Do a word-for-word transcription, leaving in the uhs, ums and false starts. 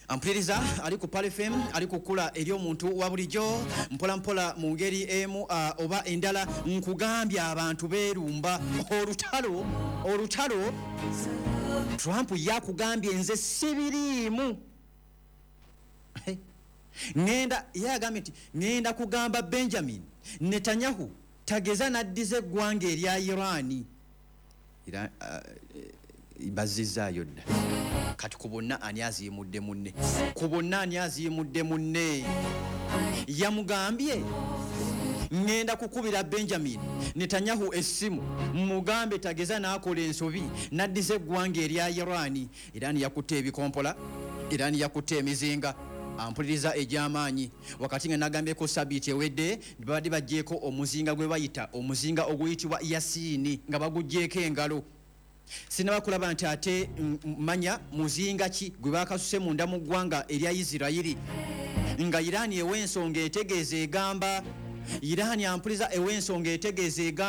Ampuliriza ali ku Pale F M ali kukula eri omuntu wa bulijjo mpola mpola mu ngeri emu uh, oba endala nkugambya abantu beerumba olutalo olutalo Trump yakugambye nze sibiriimu ngenda yagambye nti ngenda kugamba Benjamin Netanyahu tageza naddize eggwanga erya Irani Iran uh, bazizaayo dda kati kubonna ani aziyimudde munne kubonna ani aziyimudde munne yamugambye ngenda kukubira Benjamin Netanyahu essimu mugambe tageza n'akola ensobi naddize eggwanga erya Irani Irani yakutte ebikompola Irani yakutte emizinga ampuliriza ejamaanyi wakati nga nagambyeko sabiti ewedde babadde bajjeeko omuzinga gwe bayita omuzinga oguyitibwa Yasini nga bagugjeeko engalo sinaba kulaba nti ate manya muzinga ki gwe bakasuse munda mu ggwanga erya Isirayiri nga Irani ew'ensonga etegeeza egamba Irani ampuliriza ew'ensonga etegeeza egamba